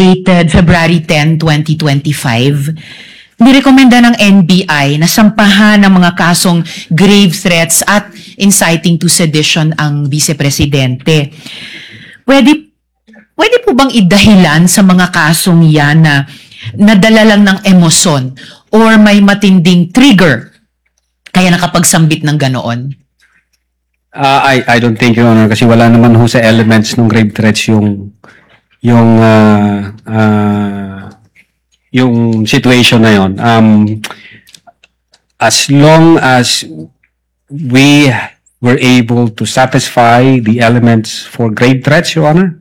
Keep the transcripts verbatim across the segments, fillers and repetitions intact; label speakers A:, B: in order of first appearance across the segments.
A: dated February tenth, twenty twenty-five, nirekomenda ng N B I na sampahan ng mga kasong grave threats at inciting to sedition ang vice-presidente. Pwede, pwede po bang idahilan sa mga kasong yan na nadala lang ng emosyon or may matinding trigger kaya nakapagsambit ng ganoon?
B: Uh, I I don't think, Your Honor, kasi wala naman ho sa elements ng grave threats yung yung uh, uh, yung situation na yon. Um, as long as we were able to satisfy the elements for grave threats, Your Honor,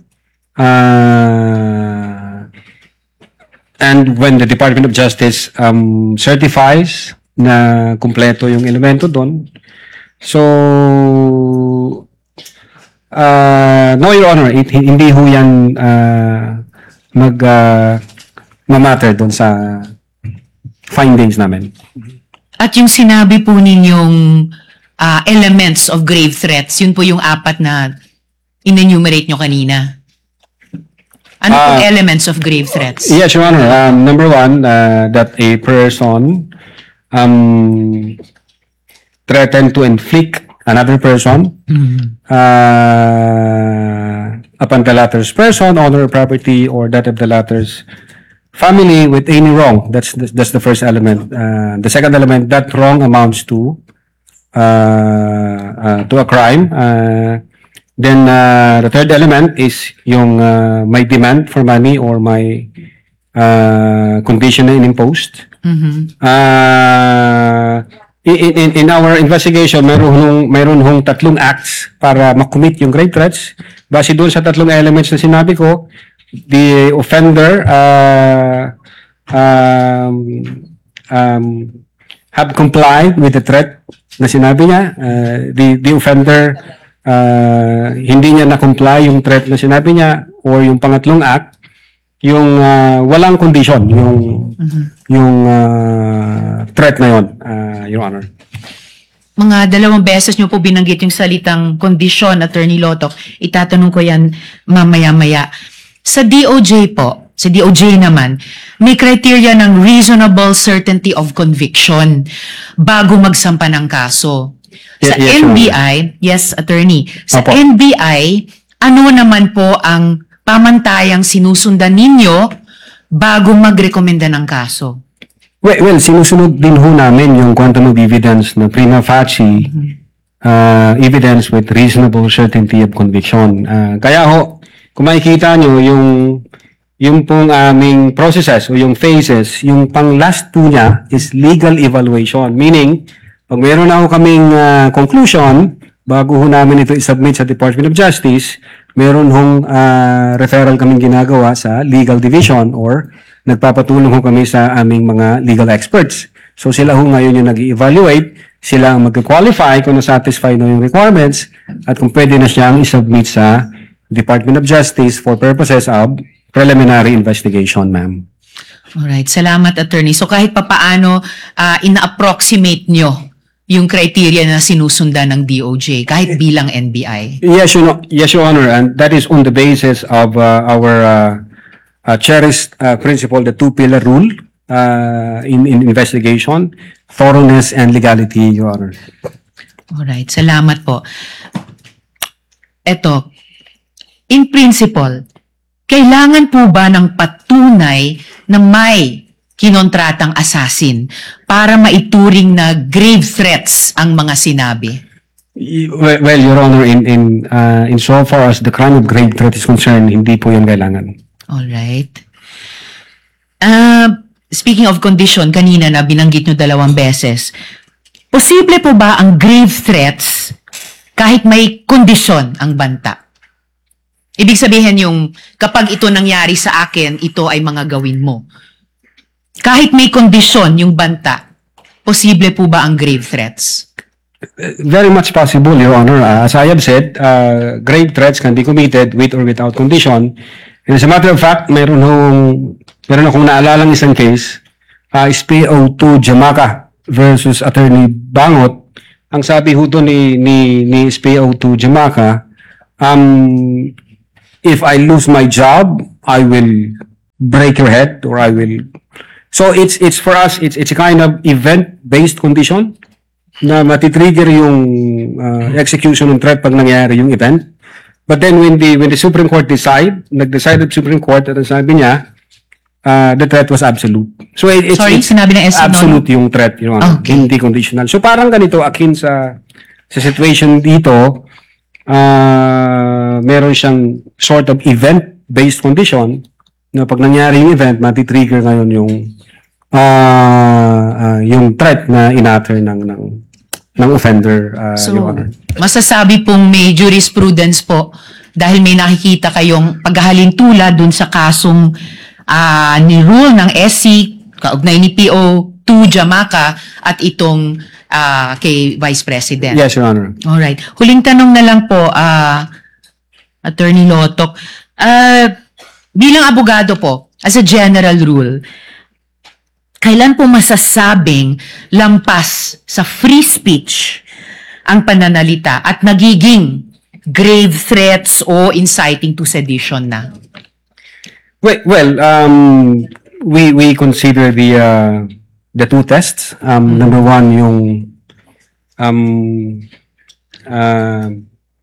B: uh, and when the Department of Justice um, certifies na kumpleto yung elemento doon, so uh, no, Your Honor, it, hindi ho yan uh, mag uh, ma-matter doon sa findings namin.
A: At yung sinabi po ninyong uh, elements of grave threats, yun po yung apat na in-enumerate nyo kanina. Ano uh, pong elements of grave threats?
B: Yes, Your Honor. Um, number one, uh, that a person um, threatened to inflict another person mm-hmm. uh, upon the latter's person, honor, property, or that of the latter's family with any wrong. That's the, that's the first element. Uh, the second element, that wrong amounts to uh, uh, to a crime. Uh, then uh, the third element is yung uh, may demand for money or may uh, condition na imposed. Mm-hmm. Uh, in, in, in our investigation, mayroon hong, mayroon hong tatlong acts para makommit yung grave threats. Base doon sa tatlong elements na sinabi ko, the offender uh, um, um, have complied with the threat na sinabi niya. Uh, the, the offender, uh, hindi niya na-comply yung threat na sinabi niya, or yung pangatlong act, yung uh, walang condition, yung, mm-hmm. yung uh, threat na yun, uh, Your Honor.
A: Mga dalawang beses nyo po binanggit yung salitang kondisyon, Attorney Lotoc. Itatanong ko yan mamaya-maya. Sa D O J po, sa D O J naman, may criteria ng reasonable certainty of conviction bago magsampa ng kaso. Sa yes, N B I, yes, Attorney, sa Opo. N B I, ano naman po ang pamantayang sinusundan ninyo bago magrekomenda ng kaso?
B: Well, well, sinusunod din ho namin yung quantum of evidence na prima facie mm-hmm. uh, evidence with reasonable certainty of conviction. Uh, kaya ho, kung makikita nyo, yung, yung pong aming processes o yung phases, yung pang last two niya is legal evaluation. Meaning, pag meron na ho kaming uh, conclusion, bago ho namin ito isubmit sa Department of Justice, meron hong uh, referral kaming ginagawa sa legal division or nagpapatulong ho kami sa aming mga legal experts. So sila ho ngayon yung nag-evaluate, sila ang mag-qualify kung na-satisfy na yung requirements at kung pwede na siyang isubmit sa Department of Justice for purposes of preliminary investigation, ma'am.
A: Alright, salamat, Attorney. So kahit papaano uh, ina-approximate nyo yung criteria na sinusundan ng D O J, kahit bilang N B I?
B: Yes, you know, yes, Your Honor, and that is on the basis of uh, our uh, uh, cherished uh, principle, the two-pillar rule uh, in, in investigation, thoroughness and legality, Your Honor.
A: Alright, salamat po. Eto, in principle, kailangan po ba ng patunay na may kinontratang assassin para maituring na grave threats ang mga sinabi?
B: Well, well Your Honor, in in uh, in so far as the crime of grave threat is concerned, hindi po yan kailangan.
A: Alright. Uh, speaking of condition, kanina na binanggit nyo dalawang beses, posible po ba ang grave threats kahit may kondisyon ang banta? Ibig sabihin yung kapag ito nangyari sa akin, ito ay mga gawin mo. Kahit may kondisyon yung banta, posible po ba ang grave threats?
B: Very much possible, Your Honor. Uh, as I have said, uh, grave threats can be committed with or without condition. And as a matter of fact, meron hong, meron akong naalalang isang case, uh, S P O two Jamaica versus Attorney Bangot. Ang sabi ho doon ni, ni, ni S P O two Jamaica, um, if I lose my job, I will break your head or I will. So it's it's for us it's it's a kind of event-based condition na matitrigger yung uh, execution ng threat pag nangyari yung event. But then when the when the Supreme Court decide, nag-decide the Supreme Court at sabi niya, uh, the threat was absolute. So it, it's,
A: Sorry,
B: it's
A: sinabi ng S C, no?
B: absolute yung threat, Your Honor,
A: Okay.
B: hindi conditional. So parang ganito akin sa sa situation dito, uh, meron siyang sort of event-based condition na pag nangyari yung event, matitrigger ngayon yung uh, uh, yung threat na inatter ng ng ng offender, uh,
A: So,
B: Your Honor.
A: masasabi pong may jurisprudence po dahil may nakikita kayong paghahalintula dun sa kasong ah, ni rule ng S C, kaugnay ni P O two Jamaica at itong ah, kay Vice President.
B: Yes, Your Honor.
A: Alright. Huling tanong na lang po, ah, Attorney Lotok. Ah, bilang abogado po, as a general rule, kailan po masasabing lampas sa free speech ang pananalita at nagiging grave threats o inciting to sedition na?
B: Well, well um, we we consider the uh, the two tests. Um, Number one, yung um, uh,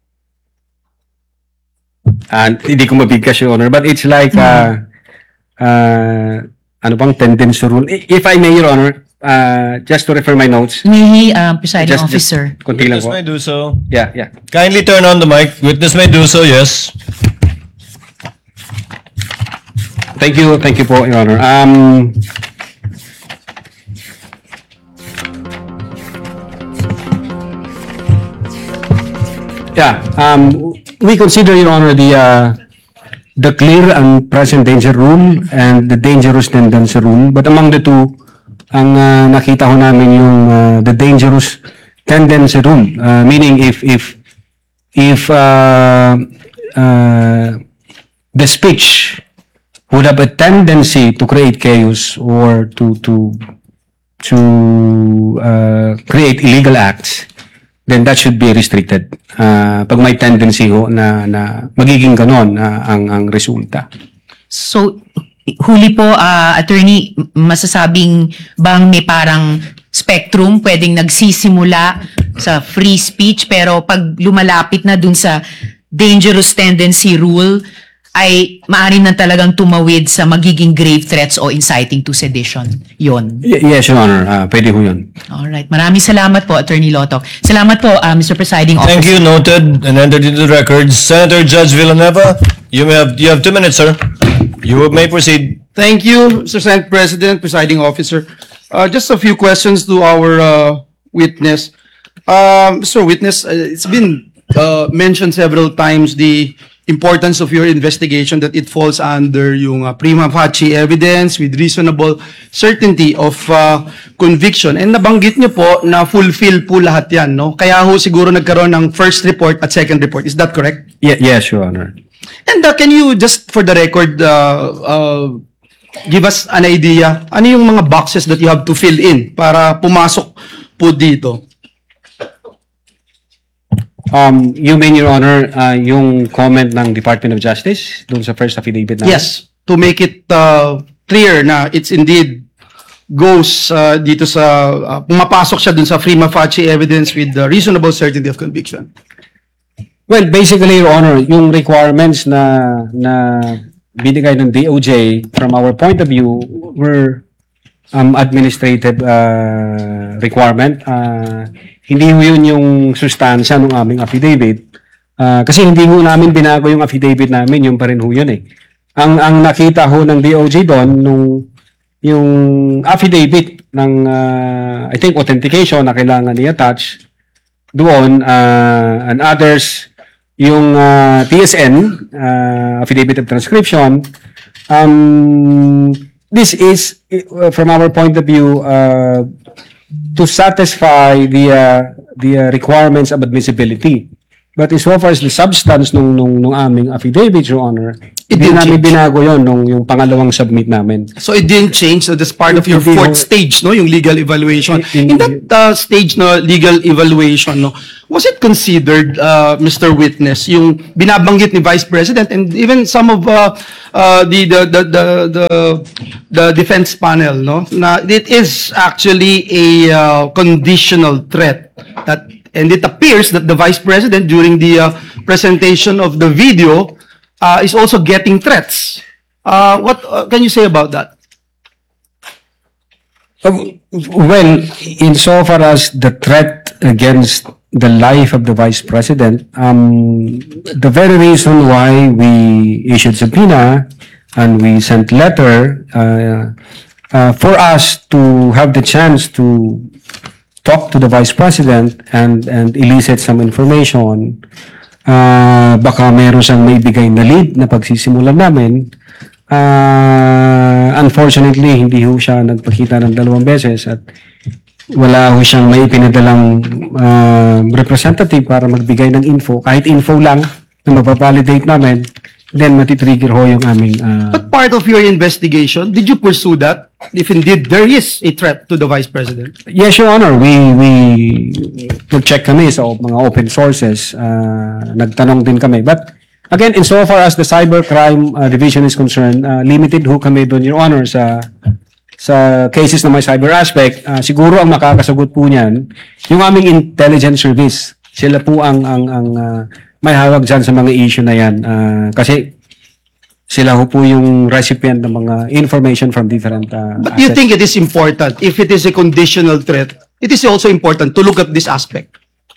B: and hindi ko mabigkas, Your Honor, but it's like uh, uh, ano bang tendency rule? I- If I may, Your Honor, uh, just to refer my notes.
A: May um, presiding
B: Just, just
A: officer.
B: konti lang
C: Witness
B: po.
C: may do so.
B: Yeah, yeah.
C: Kindly turn on the mic. Witness may do so, yes.
B: Thank you, thank you po, Your Honor. Um, yeah, um, we consider, Your Honor, the uh, the clear and present danger rule and the dangerous tendency rule. But among the two, ang uh, nakita ko namin yung uh, the dangerous tendency rule. Uh, meaning if if if uh, uh, the speech would have a tendency to create chaos or to to to uh, create illegal acts, then that should be restricted. Uh, pag may tendency ho na na magiging ganon uh, ang ang resulta.
A: So, huli po, ah, attorney, masasabing bang may parang spectrum pwedeng nagsisimula sa free speech pero pag lumalapit na dun sa dangerous tendency rule ay maaari na talagang tumawid sa magiging grave threats o inciting to sedition. Yon.
B: Y- yes, Your Honor. Uh, pwede ho yun.
A: Alright. Maraming salamat po, Attorney Lotok. Salamat po, ah, Mister Presiding Officer.
C: Thank you, noted and entered into the records. Senator Judge Villanueva, you may have you have two minutes, sir. You may proceed.
D: Thank you, Mister Senate President, Presiding Officer. Uh, just a few questions to our uh, witness. Um, Mister Witness, uh, it's been uh, mentioned several times the importance of your investigation that it falls under yung uh, prima facie evidence with reasonable certainty of uh, conviction. And nabanggit niyo po na fulfill po lahat yan, no? Kaya ho siguro nagkaroon ng first report at second report. Is that correct?
B: Ye- yes, Your Honor.
D: And uh, can you just for the record uh, uh, give us an idea ano yung mga boxes that you have to fill in para pumasok po dito?
B: Um, you mean, Your Honor, uh, yung comment ng Department of Justice dun sa first affidavit na?
D: Yes, to make it uh, clear na it's indeed goes uh, dito sa uh, pumapasok siya dun sa prima facie evidence with the reasonable certainty of conviction.
B: Well, basically, Your Honor, yung requirements na na binigay ng D O J from our point of view were um, administrative uh, requirement. Uh, hindi ho yun yung sustansya ng aming affidavit. Uh, kasi hindi ho namin binago yung affidavit namin, yung pa rin ho yun eh. Ang, ang nakita ho ng D O J doon, nung yung affidavit ng, uh, I think, authentication na kailangan i-attach doon, uh, and others, yung uh, T S N, uh, Affidavit of Transcription, um, this is, uh, from our point of view, uh, to satisfy the uh, the uh, requirements of admissibility. But as far as the substance nung, nung, nung aming affidavit, Your Honor,
D: It
B: hindi
D: didn't
B: namin
D: change.
B: binago yon nung yung pangalawang submit namin.
D: So it didn't change. So that's part of your
B: Hindi
D: fourth
B: ho.
D: stage, no? Yung legal evaluation.
B: Hindi.
D: In that uh, stage na legal evaluation, no, was it considered, uh, Mister Witness, yung binabanggit ni Vice President and even some of uh, uh, the, the, the, the, the, the defense panel, no? Na it is actually a uh, conditional threat that, and it appears that the Vice President during the uh, presentation of the video uh, is also getting threats. Uh, what uh, can you say about that?
B: Uh, Well, insofar as the threat against the life of the Vice President, um, the very reason why we issued subpoena and we sent letter uh, uh, for us to have the chance to talk to the Vice President and and elicit some information, uh, baka meron siyang may bigay na lead na pagsisimulan namin. Uh, unfortunately, hindi ho siya nagpakita ng dalawang beses at wala ho siyang may pinadalang uh, representative para magbigay ng info. Kahit info lang na mapavalidate namin, then matitrigger ho yung aming... Uh,
D: But part of your investigation, did you pursue that? If indeed there is a threat to the Vice President?
B: yes, Your Honor, we, we nag-check kami sa mga open sources. Uh, nagtanong din kami. But again, insofar as the cybercrime uh, division is concerned, uh, limited ho kami doon, Your Honor, sa sa cases na may cyber aspect. Uh, siguro ang makakasagot po niyan, yung aming intelligence service. Sila po ang ang ang uh, may hawak dyan sa mga issue na yan. Uh, kasi sila ho po yung recipient ng mga information from different uh,
D: But do you
B: assets.
D: think it is important, if it is a conditional threat, it is also important to look at this aspect?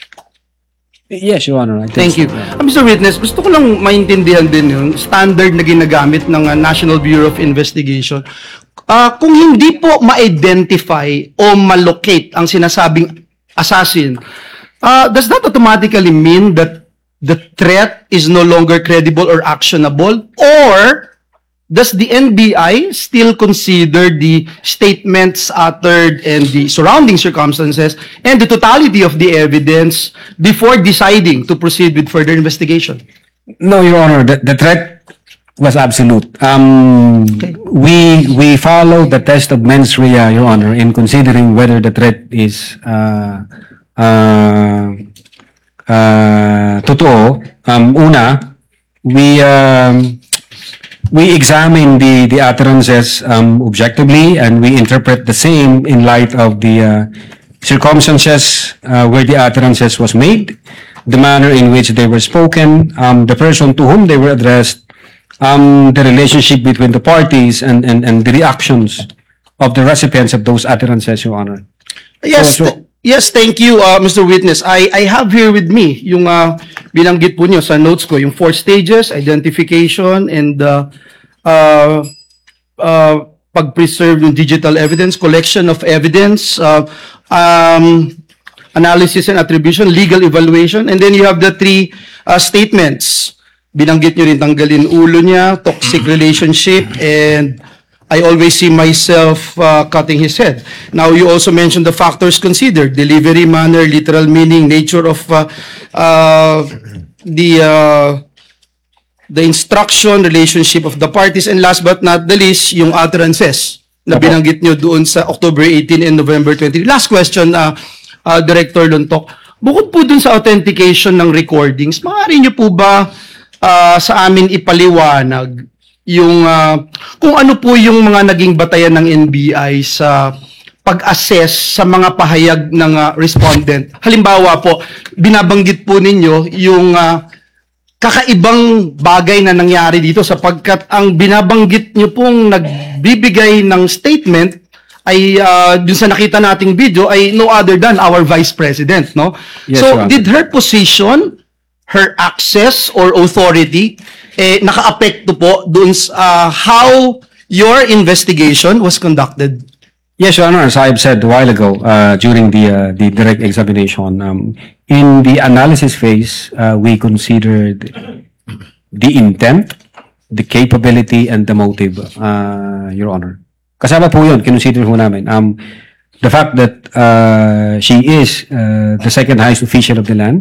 B: Yes, Your Honor. I think
D: Thank
B: so.
D: you. Uh, Mister Witness, gusto ko lang maintindihan din yung standard na ginagamit ng uh, National Bureau of Investigation. Uh, kung hindi po ma-identify o ma-locate ang sinasabing assassin, uh, does that automatically mean that the threat is no longer credible or actionable? Or does the N B I still consider the statements uttered and the surrounding circumstances and the totality of the evidence before deciding to proceed with further investigation?
B: No, Your Honor, the, the threat was absolute. Um, we we follow the test of mens rea, Your Honor, in considering whether the threat is uh, uh, uh, totoo. Um, una, we um, we examine the the utterances um, objectively, and we interpret the same in light of the uh, circumstances uh, where the utterances was made, the manner in which they were spoken, um, the person to whom they were addressed, um, the relationship between the parties, and, and, and the reactions of the recipients of those utterances, Your Honor.
D: Yes,
B: So- so-
D: th- yes, thank you, uh, Mister Witness. I I have here with me yung uh, binanggit po niyo sa notes ko, yung four stages, identification, and uh, uh, uh, pag-preserve ng digital evidence, collection of evidence, uh, um, analysis and attribution, legal evaluation, and then you have the three uh, statements. Binanggit niyo rin tanggalin ulo niya, toxic relationship, and I always see myself uh, cutting his head. Now, you also mentioned the factors considered: delivery, manner, literal meaning, nature of uh, uh, the uh, the instruction, relationship of the parties, and last but not the least, yung utterances na
B: Opo.
D: binanggit nyo doon sa October eighteen and November twenty. Last question, uh, uh, Director Luntok. Bukod po dun sa authentication ng recordings, maaari nyo po ba uh, sa amin ipaliwanag yung uh, kung ano po yung mga naging batayan ng N B I sa pag-assess sa mga pahayag ng uh, respondent. Halimbawa po, binabanggit po ninyo yung uh, kakaibang bagay na nangyari dito sapagkat ang binabanggit nyo pong nagbibigay ng statement ay uh, dun sa nakita nating video ay no other than our Vice President, no?
B: Yes, Your
D: So,
B: Honor.
D: did her position, her access or authority eh, naka-apekto po dun sa uh, how your investigation was conducted?
B: Yes, Your Honor, as I have said a while ago uh, during the uh, the direct examination, um, in the analysis phase, uh, we considered the intent, the capability, and the motive, uh, Your Honor. Kasama po yun, kinonsider po namin. Um, the fact that uh, she is uh, the second highest official of the land,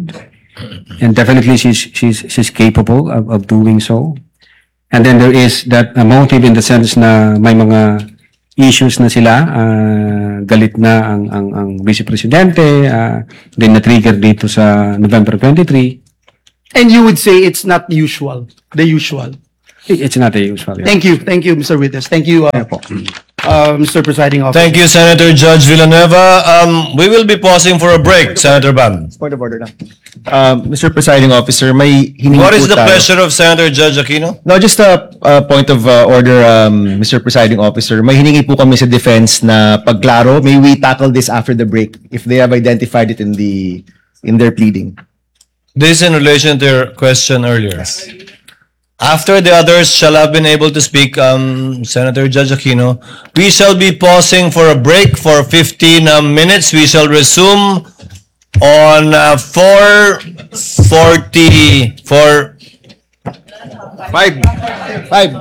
B: and definitely she's she's she's capable of, of doing so. And then there is that uh, motive in the sense na may mga issues na sila, uh, galit na ang ang ang vice presidente, uh, then na-trigger dito sa November twenty-three.
D: And you would say it's not usual, the usual.
B: It's not a usual. Yeah.
D: Thank you, thank you, Mister Witness. Thank you, uh, uh, Mister Presiding Officer.
C: Thank you, Senator Judge Villanueva. Um, we will be pausing for a break, Senator Bam.
E: Point of order lang. Um, Mister Presiding Officer, may hiningi
C: What is
E: po
C: the
E: tayo.
C: pleasure of Senator Judge Aquino?
E: No, just a, a point of uh, order, um, Mister Presiding Officer. May hiningi po kami sa defense na pagklaro. May we tackle this after the break if they have identified it in the in their pleading.
C: This in relation to your question earlier. After the others shall have been able to speak, um, Senator Judge Aquino, we shall be pausing for a break for fifteen uh, minutes. We shall resume on uh, four forty, four
E: Five. Five.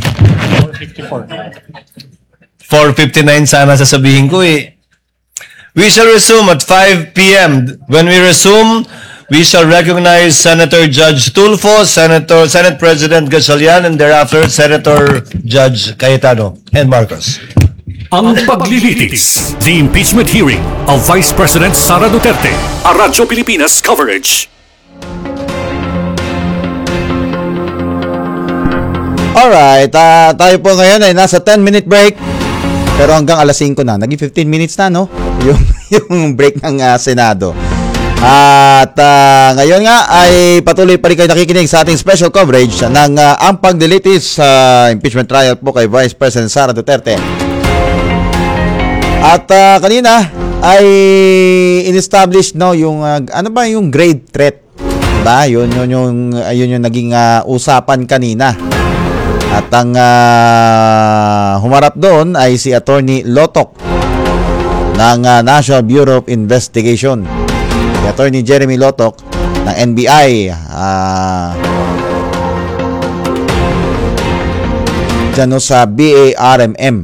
C: four fifty-nine sana sasabihin ko eh. We shall resume at five p m When we resume, we shall recognize Senator Judge Tulfo, Senator Senate President Gatchalian, and thereafter Senator Judge Cayetano and Marcos.
F: Ang paglilitis, the impeachment hearing of Vice President Sara Duterte, a Radyo Pilipinas coverage.
G: Alright, ah, tayo po ngayon ay nasa ten minute break. Pero hanggang alas singko na, naging fifteen minutes na, no? Yung, yung break ng ah, Senado. At ah, ngayon nga ay patuloy pa rin kayo nakikinig sa ating special coverage ng ah, ang paglilitis sa impeachment trial po kay Vice President Sara Duterte. At ah, kanina ay in-establish, no, yung ah, ano ba yung grave threat, diba? Yun yun yung ayun yung naging ah, usapan kanina. At ang ah, humarap doon ay si Attorney Lotok ng ah, National Bureau of Investigation. Si Attorney Jeremy Lotok ng N B I. Ah, dyan no, sa B A R M M.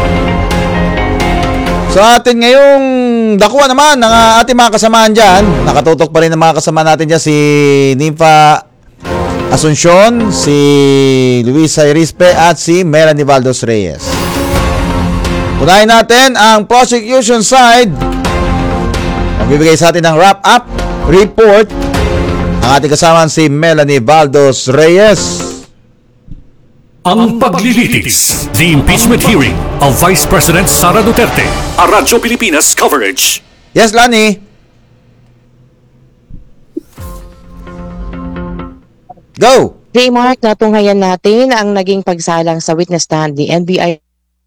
G: So atin ngayong dakuha naman ng ah, ating mga kasamaan dyan. Nakatutok pa rin ang mga kasama natin dyan, si Nympha Asuncion, si Luisa Irispe at si Melanie Valdos Reyes. Unahin natin ang prosecution side. Magbibigay sa atin ng wrap-up report ang ating kasama si Melanie Valdos Reyes.
F: Ang paglilitis, the impeachment hearing of Vice President Sara Duterte, a Radyo Pilipinas coverage.
G: Yes, Lani. Go!
H: J-Mark, natunghayan natin ang naging pagsalang sa witness stand ni N B I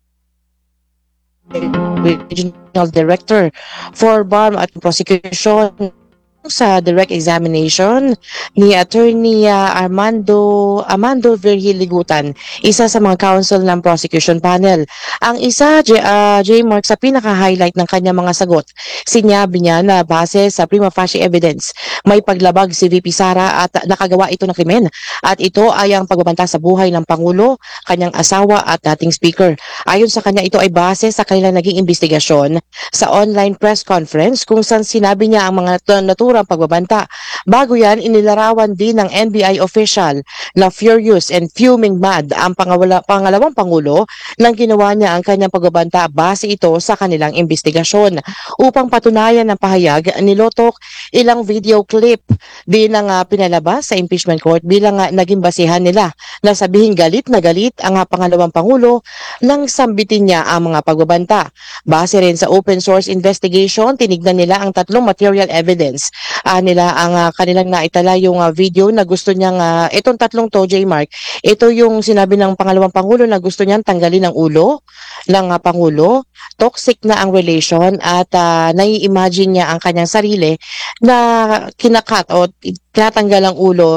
H: Regional Director for B A R M at Prosecution sa direct examination ni Attorney uh, Armando Armando Virgil Ligutan, isa sa mga counsel ng prosecution panel. Ang isa, J, uh, J-Mark, sa pinaka-highlight ng kanyang mga sagot, sinabi niya na base sa prima facie evidence, may paglabag si V P Sara at nakagawa ito ng krimen. At ito ay ang pagbabanta sa buhay ng Pangulo, kanyang asawa at dating speaker. Ayon sa kanya, ito ay base sa kanilang naging investigasyon sa online press conference kung saan sinabi niya ang mga naturang pagbabanta. Bago yan, inilarawan din ng N B I official na furious and fuming mad ang pangawala, pangalawang Pangulo nang ginawa niya ang kanyang pagbabanta base ito sa kanilang investigasyon. Upang patunayan ng pahayag ni Lotok, ilang video clip din ang uh, pinalabas sa impeachment court bilang uh, naging basihan nila na sabihin galit na galit ang uh, pangalawang Pangulo nang sambitin niya ang mga pagbabanta. Base rin sa open source investigation, tinignan nila ang tatlong material evidence uh, nila ang uh, kanilang naitala yung uh, video na gusto niyang uh, itong tatlong to, J-Mark, ito yung sinabi ng pangalawang Pangulo na gusto niyang tanggalin ang ulo ng uh, Pangulo, toxic na ang relation at uh, nai-imagine niya ang kanyang sarili na kinakat o tinatanggal ang ulo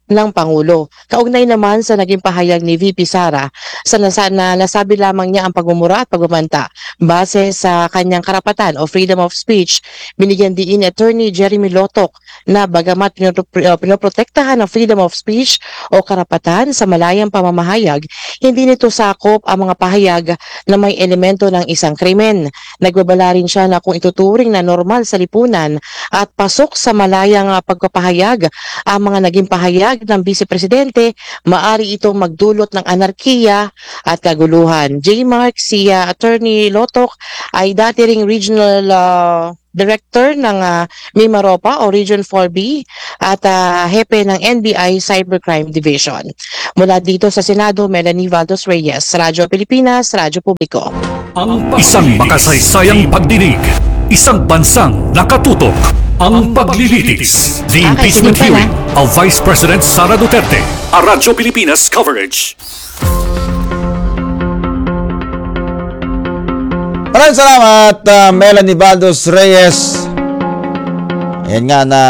H: ng Pangulo. Kaugnay naman sa naging pahayag ni V P Sara sa nasa, na nasabi lamang niya ang pagmumura at pagbabanta base sa kanyang karapatan o freedom of speech, binigyan din ni Attorney Jeremy Lotok na bagamat pinopro- pinoprotektahan ang freedom of speech o karapatan sa malayang pamamahayag, hindi nito sakop ang mga pahayag na may elemento ng isang krimen. Nagbabala rin siya na kung ituturing na normal sa lipunan at pasok sa malayang ah, pagpapahayag ang mga naging pahayag ng Vice Presidente, maari itong magdulot ng anarkiya at kaguluhan. J. Mark, si uh, Attorney Lotok ay dati ring regional uh, director ng uh, Mimaropa o Region four B at uh, hepe ng N B I Cybercrime Division. Mula dito sa Senado, Melanie Valdos Reyes, Radyo Pilipinas, Radyo Publiko.
F: Ang isang makasaysayang pagdinig, isang bansang nakatutok. Ang paglilitis, the
H: Ah,
F: impeachment
H: kasi din pala.
F: hearing of Vice President Sara Duterte. A Radyo Pilipinas coverage.
G: Maraming salamat, uh, Melanie Baldos Reyes. Ayan nga na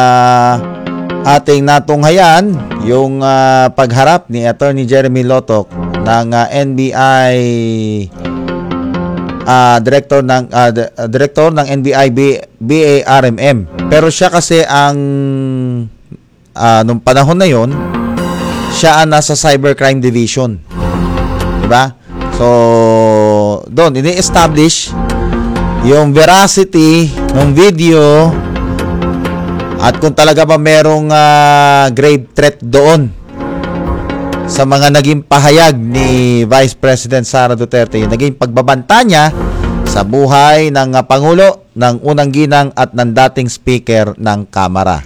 G: ating natunghayan yung uh, pagharap ni Attorney Jeremy Lotok ng uh, N B I uh, director ng uh, d- uh, director ng N B I B, B A R M M. Pero siya kasi ang uh, nung panahon na yon, siya ang nasa Cybercrime Division. 'Di ba? So, doon ini-establish yung veracity ng video at kung talaga ba merong uh, grave threat doon sa mga naging pahayag ni Vice President Sara Duterte, yung naging pagbabanta niya sa buhay ng uh, Pangulo, ng unang ginang at ng dating Speaker ng Kamara.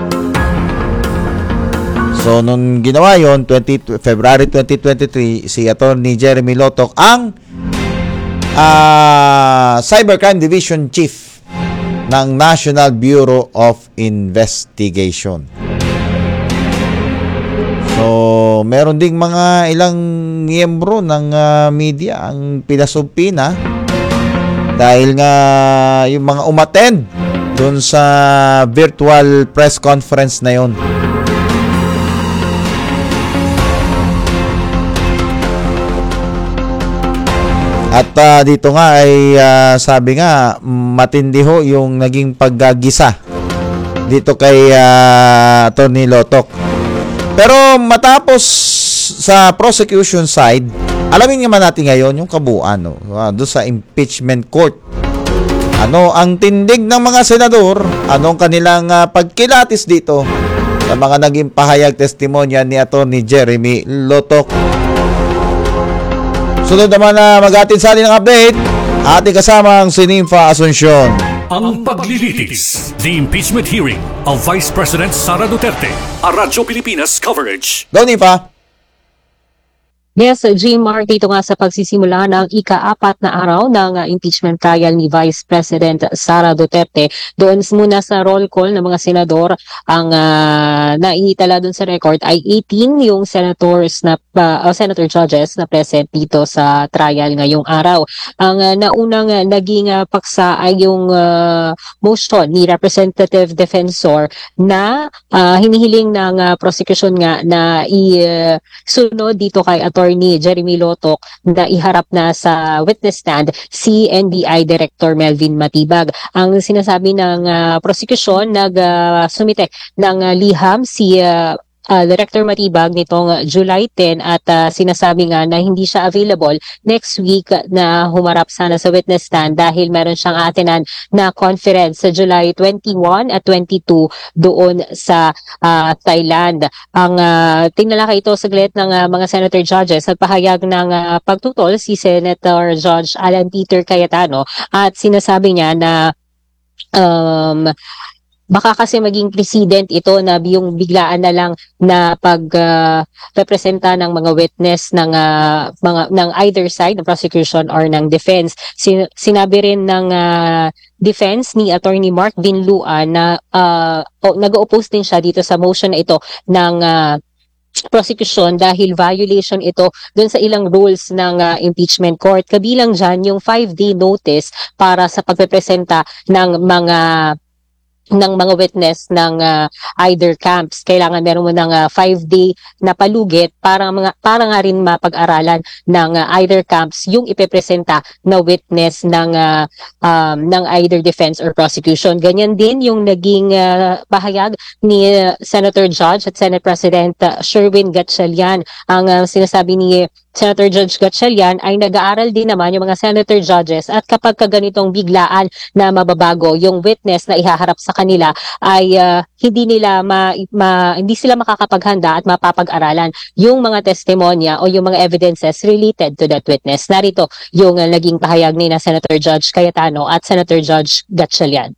G: So, nung ginawa yon, February twenty twenty-three, si Attorney Jeremy Lotok ang uh, Cybercrime Division Chief ng National Bureau of Investigation. So, meron ding mga ilang miyembro ng uh, media ang pinasumpina dahil nga yung mga umattend doon sa virtual press conference na yon. At uh, dito nga ay uh, sabi nga matindi ho yung naging paggagisa dito kay uh, Attorney Lotok. Pero matapos sa prosecution side, alamin naman natin ngayon yung kabuuan no, uh, doon sa impeachment court. Ano ang tindig ng mga senador? Anong kanilang uh, pagkilatis dito sa mga naging pahayag testimonya ni Attorney Jeremy Lotok? Sunod naman na mag-atin sa atin ng update, ating kasamang si Nympha Asuncion.
F: Ang paglilitis, the impeachment hearing of Vice President Sara Duterte. A Radyo Pilipinas coverage.
G: Go, Nympha!
I: Yes, J. Mark, dito nga sa pagsisimula ng ika-apat na araw ng uh, impeachment trial ni Vice President Sara Duterte. Doon muna sa roll call ng mga senador, ang uh, naiitala doon sa record ay eighteen yung senators na uh, uh, senator judges na present dito sa trial ngayong araw. Ang uh, naunang uh, naging uh, paksa ay yung uh, motion ni Representative Defensor na uh, hinihiling ng uh, prosecution nga na isunod uh, dito kay Atty. Ni Jeremy Lotok na iharap na sa witness stand si N B I Director Melvin Matibag. Ang sinasabi ng uh, prosecution, nag-sumite uh, ng uh, liham si uh, Uh, Director Matibag nitong uh, July tenth at uh, sinasabi nga na hindi siya available next week uh, na humarap sana sa witness stand dahil meron siyang atinan na conference sa July twenty-one at twenty-two doon sa uh, Thailand. Ang uh, tinalakay ito saglit ng uh, mga senator judges at pahayag ng uh, pagtutol si Senator Judge Alan Peter Cayetano at sinasabi niya na um, baka kasi maging precedent ito na yung biglaan na lang na pag uh, representa ng mga witness ng uh, mga ng either side ng prosecution or ng defense. Sin- sinabi rin ng uh, defense ni Attorney Mark Dinlua na uh, oh, nag-oppose din siya dito sa motion na ito ng uh, prosecution dahil violation ito dun sa ilang rules ng uh, impeachment court. Kabilang dyan yung five-day notice para sa pagpepresenta ng mga ng mga witness ng ah, either camps. Kailangan meron mo ng ah, five-day na palugit para mga para nga rin mapag-aralan ng ah, either camps yung ipepresenta na witness ng ah, um, ng either defense or prosecution. Ganyan din yung naging ah, pahayag ni ah, Senator Judge at Senate President ah, Sherwin Gatchalian. Ang ah, sinasabi ni Senator Judge Gatchalian ay nag-aaral din naman yung mga senator judges at kapag kaganitong biglaan na mababago yung witness na ihaharap sa kanila ay uh, hindi nila ma, ma, hindi sila makakapaghanda at mapapag-aralan yung mga testimonya o yung mga evidences related to that witness. Narito yung uh, naging pahayag ni na Senator Judge Cayetano at Senator Judge Gatchalian.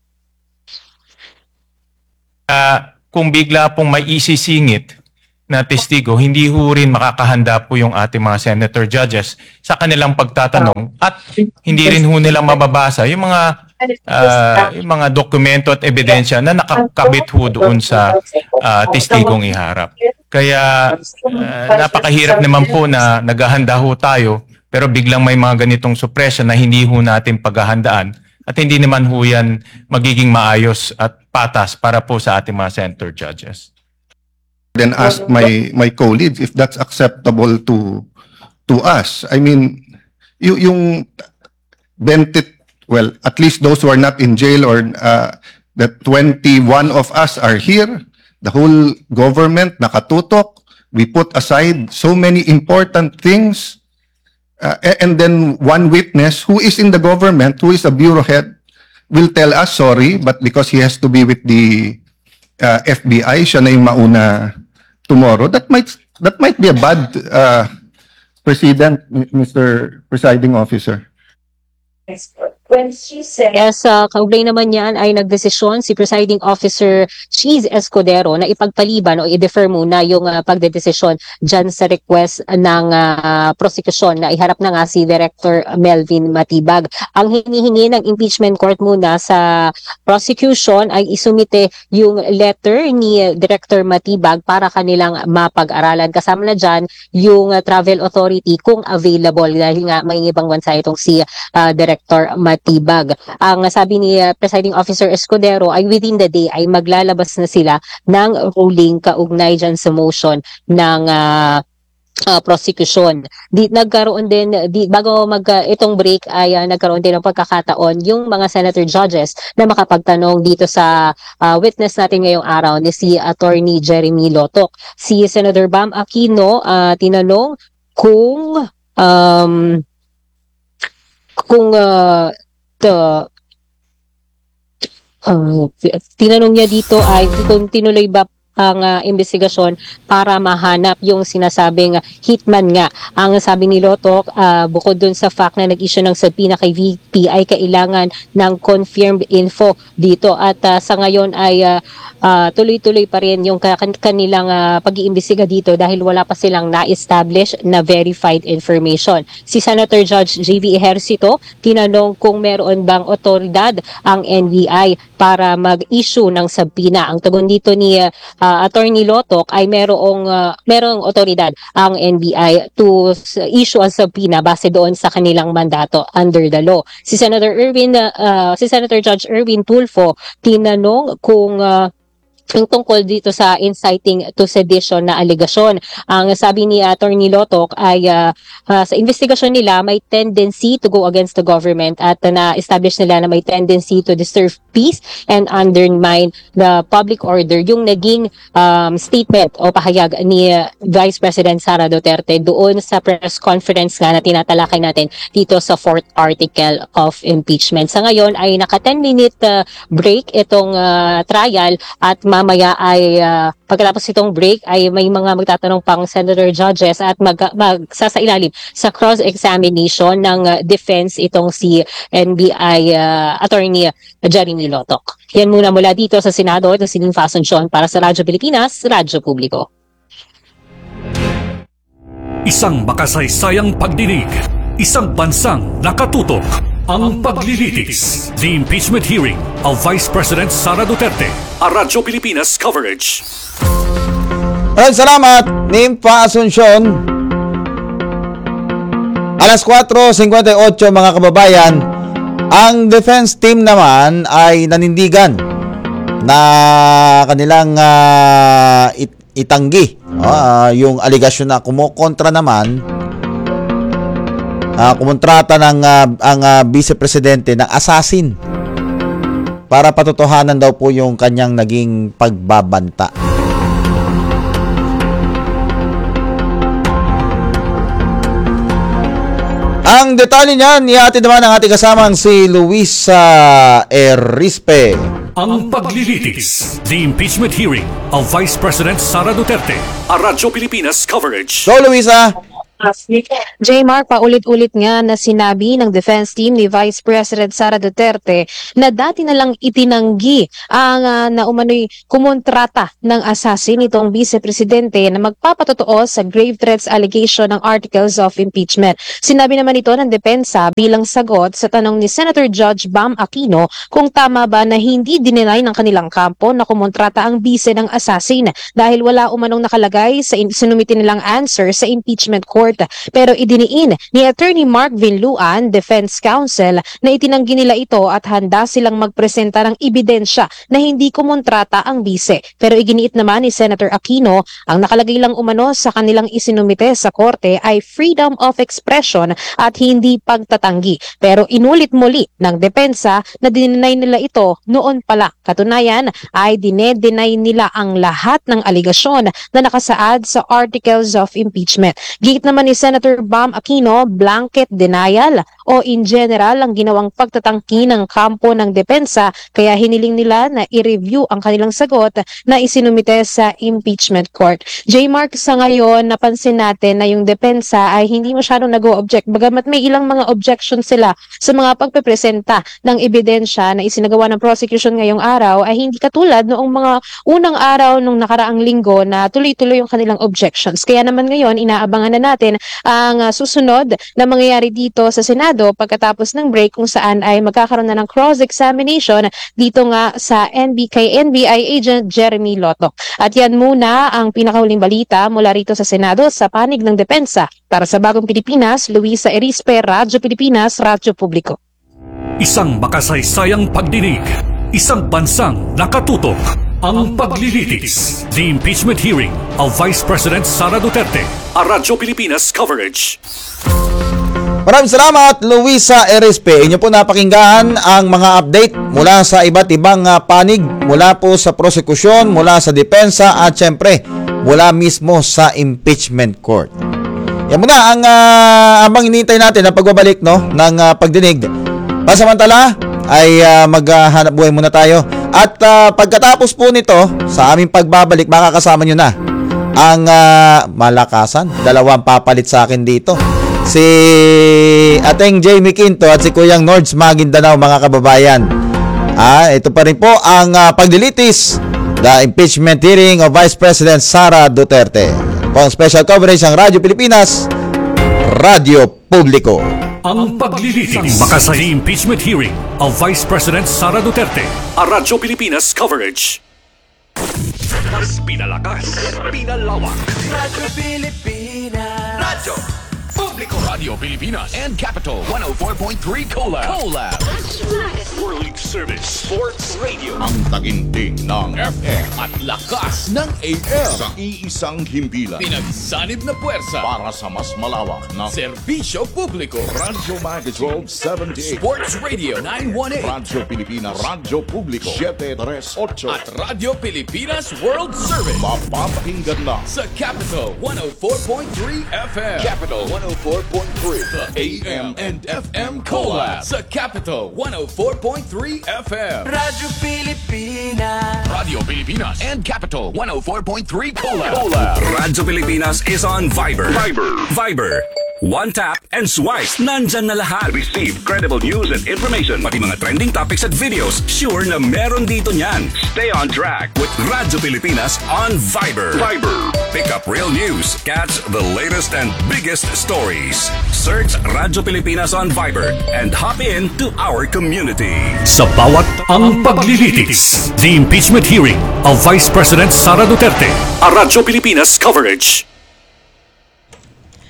J: Uh, kung bigla pong may isisingit na testigo, hindi ho rin makakahanda po yung ating mga senator judges sa kanilang pagtatanong at hindi rin ho nila mababasa yung mga uh, yung mga dokumento at ebidensya na nakakabit ho doon sa uh, testigong iharap. Kaya uh, napakahirap naman po na naghahanda ho tayo pero biglang may mga ganitong suppression na hindi ho natin paghahandaan at hindi naman ho yan magiging maayos at patas para po sa ating mga senator judges.
K: Then ask my my colleagues if that's acceptable to to us. I mean, you, yung twenty, well, at least those who are not in jail or uh, the twenty-one of us are here. The whole government nakatutok. We put aside so many important things. Uh, and then one witness who is in the government, who is a bureau head, will tell us sorry, but because he has to be with the uh, F B I, siya na yung mauna tomorrow. That might that might be a bad uh, precedent, Mister Presiding Officer.
I: Yes, uh, kaugnay naman yan ay nagdesisyon si Presiding Officer Cheese Escudero na ipagpaliban o i-defer muna yung uh, pagdedesisyon dyan sa request ng uh, prosecution na iharap na nga si Director Melvin Matibag. Ang hinihingi ng impeachment court muna sa prosecution ay isumite yung letter ni Director Matibag para kanilang mapag-aralan. Kasama na dyan yung uh, travel authority kung available dahil nga may ibang bansa itong si uh, Director Matibag. Tibag. Ang sabi ni uh, Presiding Officer Escudero ay within the day ay maglalabas na sila ng ruling kaugnay dyan sa motion ng uh, uh, prosecution. Di, nagkaroon din, di, bago mag uh, itong break ay uh, nagkaroon din ng pagkakataon yung mga senator judges na makapagtanong dito sa uh, witness natin ngayong araw ni si Attorney Jeremy Lotok. Si Senator Bam Aquino uh, tinanong kung um, kung uh, Uh, uh, tinanong niya dito ay kung tinuloy ba ang uh, investigasyon para mahanap yung sinasabing hitman nga. Ang sabi ni Lotok, uh, bukod dun sa fact na nag-issue ng subpoena kay V P ay kailangan ng confirmed info dito at uh, sa ngayon ay uh, uh, tuloy-tuloy pa rin yung kan kanilang uh, pag-iimbestiga dito dahil wala pa silang na-establish na verified information. Si Senator Judge J V Ejercito tinanong kung meron bang otoridad ang N B I para mag-issue ng subpoena. Ang tugon dito ni uh, Uh, Attorney Lotok ay merong uh, merong otoridad ang N B I to issue a subpoena base doon sa kanilang mandato under the law. Si Senator Erwin uh, uh, si Senator Judge Erwin Tulfo tinanong kung uh, yung tungkol dito sa inciting to sedition na aligasyon. Ang sabi ni Attorney Lotok ay uh, uh, sa investigasyon nila may tendency to go against the government at uh, na-establish nila na may tendency to disturb peace and undermine the public order. Yung naging um, statement o pahayag ni uh, Vice President Sara Duterte doon sa press conference nga na tinatalakay natin dito sa fourth article of impeachment. Sa ngayon ay naka ten minute uh, break itong uh, trial at mamaya ay uh, pagkatapos itong break ay may mga magtatanong pang senator judges at mag, magsasailalim sa cross-examination ng uh, defense itong si N B I uh, Attorney Jeremy Lotok. Yan muna mula dito sa Senado. Ito si Ninfa Asuncion para sa Radyo Pilipinas, Radyo Publiko.
F: Isang makasaysayang pagdinig, isang bansang nakatutok. Ang paglilitis, the impeachment hearing of Vice President Sara Duterte, a Radyo Pilipinas coverage.
G: Maraming salamat, Ninfa Asuncion. Alas kwatro singkwenta y otso mga kababayan, ang defense team naman ay nanindigan na kanilang ah, it- itanggi ah, yung aligasyon na kumukontra naman ah, kumontrata ng ah, ang ah, Vice Presidente ng assassin para patotohanan daw po yung kanyang naging pagbabanta. Ang detalye niyan, ihatid naman ang ating kasamang si Luisa Erispe.
F: Ang paglilitis, the impeachment hearing of Vice President Sara Duterte. A Radyo Pilipinas coverage.
G: Go, Luisa!
I: J-Mark, paulit-ulit nga na sinabi ng defense team ni Vice President Sara Duterte na dati na lang itinanggi ang uh, na umano'y kumontrata ng assassin itong Vice Presidente na magpapatotoo sa grave threats allegation ng articles of impeachment. Sinabi naman ito ng depensa bilang sagot sa tanong ni Senator Judge Bam Aquino kung tama ba na hindi dinenay ng kanilang kampo na kumontrata ang vice ng assassin dahil wala umanong nakalagay sa in- sinumiti nilang answer sa impeachment court. Pero idiniin ni Attorney Mark Vinluan, Defense Counsel, na itinanggi nila ito at handa silang magpresenta ng ebidensya na hindi kumontrata ang bise. Pero iginiit naman ni Senator Aquino, ang nakalagay lang umano sa kanilang isinumite sa korte ay freedom of expression at hindi pagtatanggi. Pero inulit muli ng depensa na dinenay nila ito noon pala. Katunayan ay dinedenay nila ang lahat ng aligasyon na nakasaad sa articles of impeachment. Giit naman ni Senator Bam Aquino, blanket denial o in general ang ginawang pagtatangki ng kampo ng depensa kaya hiniling nila na i-review ang kanilang sagot na isinumite sa impeachment court. J-Mark, sa ngayon napansin natin na yung depensa ay hindi masyadong nag-o-object bagamat may ilang mga objections sila sa mga pagpepresenta ng ebidensya na isinagawa ng prosecution ngayong araw ay hindi katulad noong mga unang araw nung nakaraang linggo na tuloy-tuloy yung kanilang objections. Kaya naman ngayon inaabangan na natin ang uh, susunod na mangyayari dito sa Senado pagkatapos ng break kung saan ay magkakaroon na ng cross-examination dito nga sa N B K N B I agent Jeremy Lotto. At yan muna ang pinakahuling balita mula rito sa Senado sa panig ng depensa. Para sa Bagong Pilipinas, Luisa Erispe, Radyo Pilipinas, Radyo Publiko.
F: Isang makasaysayang pagdinig, isang bansang nakatutok. Ang paglilitis, the impeachment hearing of Vice President Sara Duterte. A Radyo Pilipinas coverage.
G: Maraming salamat, Luisa Erispe. Inyo po napakinggan ang mga update mula sa iba't ibang uh, panig, mula po sa prosekusyon, mula sa depensa at syempre mula mismo sa impeachment court. Yan muna ang uh, abang hinihintay natin na pagbabalik no, ng uh, pagdinig. Pasamantala ay uh, maghanap buhay muna tayo. At uh, pagkatapos po nito, sa aming pagbabalik, makakasama nyo na ang uh, malakasan. Dalawang papalit sa akin dito. Si Ateng Jamie Quinto at si Kuyang Nords Maguindanao, mga kababayan. Ah, ito pa rin po ang uh, paglilitis, the impeachment hearing of Vice President Sara Duterte. Po ang special coverage ng Radyo Pilipinas, Radyo Publiko.
F: Ang paglilitis, makasay impeachment hearing of Vice President Sara Duterte. A Radyo Pilipinas coverage. Mas pinalakas, pinalawak. Radyo Pilipinas. Radyo Publiko. Radio Pilipinas and Capital one oh four point three Collab. Collab. World Service Sports Radio.
L: Ang taginting ng F M at lakas ng A M sa iisang himpilan. Pinagsanib na puwersa para sa mas malawak na serbisyo publiko. Radyo Magazine seventy-eight, Sports Radio nine eighteen, Radyo Pilipinas, Radyo Publiko seven thirty-eight at Radyo Pilipinas World Service. Mapapakinggan lang sa Capital one oh four point three F M. Capital one oh four point three, the A M and F M Collab sa Capital one oh four point three F M.
M: Radyo Pilipinas.
L: Radio Pilipinas and Capital one oh four point three Collab. Collab.
N: Radyo Pilipinas is on Viber. Viber. Viber. One tap and swipe. Nandyan na lahat. Receive credible news and information. Pati mga trending topics at videos. Sure na meron dito niyan. Stay on track with Radyo Pilipinas on Viber. Viber. Pick up real news. Catch the latest and biggest stories. Search Radyo Pilipinas on Viber and hop in to our community.
F: Sa bawat ang paglilitis, the impeachment hearing of Vice President Sara Duterte. A Radyo Pilipinas coverage.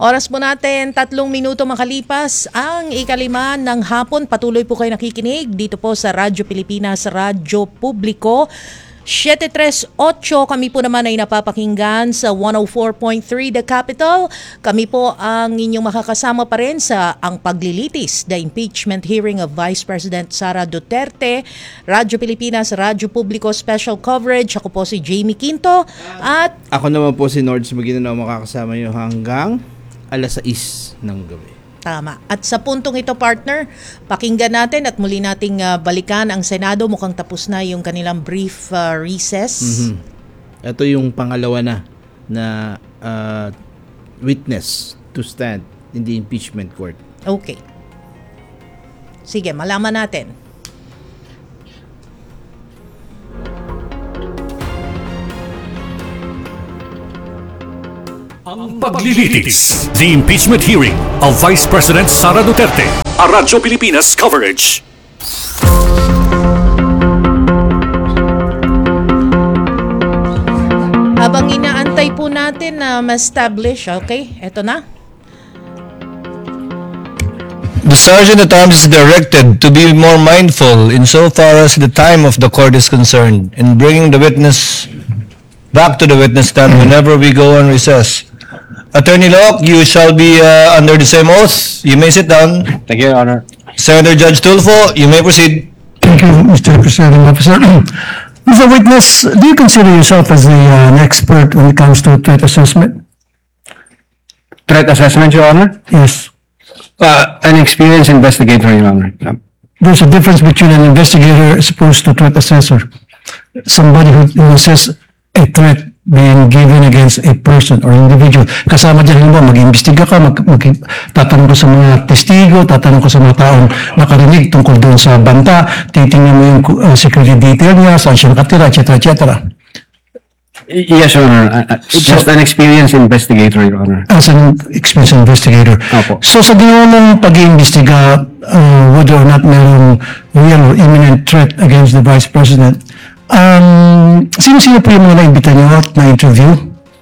O: Oras po natin, tatlong minuto makalipas ang ikalima ng hapon. Patuloy po kayo nakikinig dito po sa Radyo Pilipinas, Radyo Publiko. seven three eight, kami po naman ay napapakinggan sa one oh four point three The Capital. Kami po ang inyong makakasama pa rin sa ang paglilitis, the impeachment hearing of Vice President Sara Duterte. Radyo Pilipinas, Radyo Publiko special coverage. Ako po si Jamie Quinto at
P: ako naman po si Nords Maguinao, makakasama niyo hanggang alas sais ng gabi.
O: Tama. At sa puntong ito, partner, pakinggan natin at muli nating uh, balikan ang Senado. Mukhang tapos na yung kanilang brief uh, recess.
P: Mm-hmm. Ito yung pangalawa na na uh, witness to stand in the impeachment court.
O: Okay. Sige, malaman natin.
F: Ang paglilitis, the impeachment hearing of Vice President Sara Duterte. A Radyo Pilipinas coverage.
O: Habang inaantay po natin na ma-establish, okay, eto na.
C: The Sergeant at Arms is directed to be more mindful insofar as the time of the court is concerned in bringing the witness back to the witness stand whenever we go on recess. Attorney Locke, you shall be uh, under the same oath. You may sit down.
B: Thank you, Your Honor.
C: Senator Judge Tulfo, you may proceed.
Q: Thank you, Mister Presiding Officer. Mister Witness, do you consider yourself as a, uh, an expert when it comes to threat assessment?
B: Threat assessment, Your Honor?
Q: Yes.
B: Uh, an experienced investigator, Your Honor.
Q: There's a difference between an investigator as opposed to threat assessor. Somebody who, who assesses a threat being given against a person or individual. Kasama dyan, halimbawa, mag-iimbestiga ka, mag, mag, tatanong ko sa mga testigo, tatanong ko sa mga taong nakarinig tungkol doon sa banta, titingnan mo yung uh, security detail niya, saan siya nakatira, et cetera, et cetera.
B: Yes, Your Honor. Uh, it's just an experienced investigator, Your Honor.
Q: As an experienced investigator.
B: Opo.
Q: So sa ginawa mong pag-iimbestiga, uh, whether or not mayroong real or imminent threat against the Vice President, Um, sino-sino po yung mga naimbita niyo at na-interview?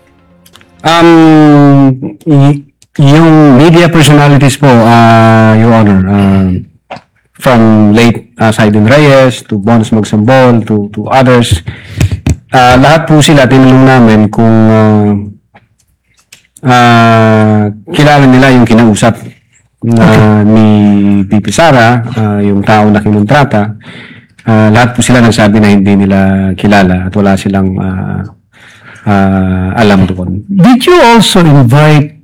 B: Um, y- yung media personalities po, uh, Your Honor, uh, from late uh, Saiden Reyes to Bons Magsambol to, to others, uh, lahat po sila tinanong namin kung uh, uh, kilala nila yung kinausap na okay. ni P P Sara, uh, yung tao na kinontrata. Uh, lahat po sila nagsabi na hindi nila kilala at wala silang uh, uh, alam doon.
Q: Did you also invite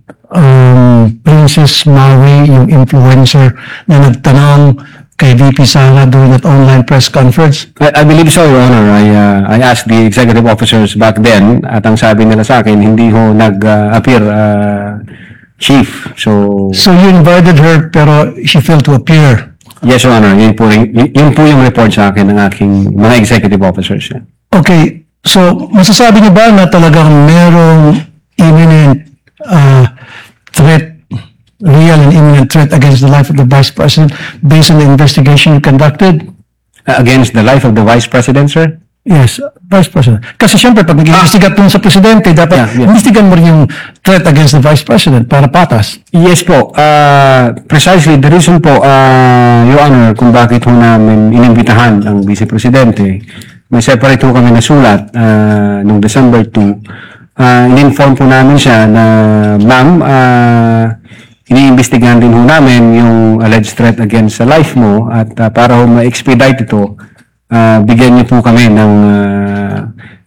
Q: um, Princess Maui, yung influencer na nagtanong kay V P Sara during that online press conference?
B: I, I believe so, Your Honor. I, uh, I asked the executive officers back then at ang sabi nila sa akin, hindi ho nag-appear uh, chief. So,
Q: so you invited her pero she failed to appear?
B: Yes, Your Honor. Yun po, yun, yun po yung report sa akin ng aking mga executive officers. Yeah.
Q: Okay. So, masasabi niyo ba na talagang merong imminent uh, threat, real and imminent threat against the life of the Vice President based on the investigation you conducted?
B: Uh, against the life of the Vice President, sir?
Q: Yes, Vice President. Kasi siyempre, pag nag-investigat ah. sa Presidente, dapat yeah, yeah. investigan mo rin yung threat against the Vice President para patas.
B: Yes po. Uh, precisely, the reason po, uh, Your Honor, kung bakit ho namin inimbitahan ang Vice Presidente, may separate ho kami na sulat uh, noong December second. Uh, in-inform po namin siya na, ma'am, uh, iniimbestigahan din ho namin yung alleged threat against sa life mo at uh, para ho ma-expedite ito, Uh, bigyan niyo po kami ng uh,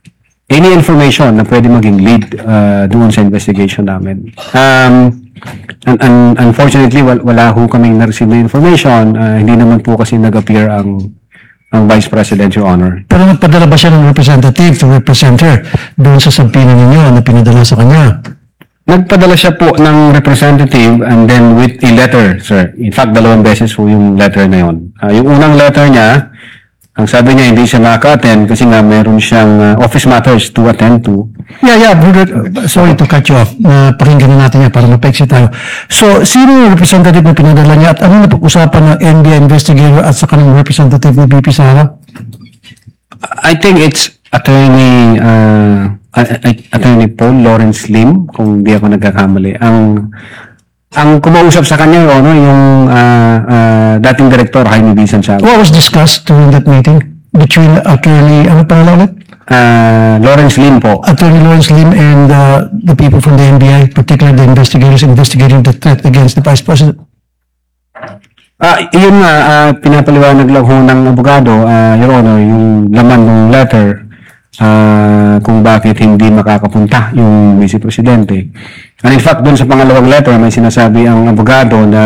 B: any information na pwede maging lead uh, doon sa investigation namin. Um, un- un- unfortunately, wal- wala ho kaming na-receive na information. Uh, hindi naman po kasi nag-appear ang ang Vice President, Your Honor.
Q: Pero nagpadala ba siya ng representative to represent her doon sa sampina ninyo na pinadala sa kanya?
B: Nagpadala siya po ng representative and then with a letter, sir. In fact, dalawang beses po yung letter na yun. Uh, yung unang letter niya, ang sabi niya, hindi siya nakaka-attend kasi nga meron siyang uh, office matters to attend to.
Q: Yeah, yeah, brother, sorry to cut you off. Uh, pakinggan na natin yan para mapaiksi tayo. So, sino yung representative na pinadala niya at ano napag-usapan ng N B I investigator at sa kanang representative ni V P Sara?
B: I think it's Attorney uh, a- a- Attorney Paul Lawrence Lim, kung di ako nagkakamali. Ang ang kumausap sa kanya, Your Honor, yung ah, ah, dating director, Jaime B. Santiago.
Q: What was discussed during that meeting between Attorney, ano pangalan ulit?
B: Ah, Lawrence Lim po.
Q: Attorney Lawrence Lim and uh, the people from the N B I, particularly the investigators investigating the threat against the Vice President?
B: Ah, yun nga, ah, pinapaliwanag lang ho ng abogado, ah, Your Honor, yung laman ng letter, ah, kung bakit hindi makakapunta yung Vice Presidente. And in fact, dun sa pangalawang letter, may sinasabi ang abogado na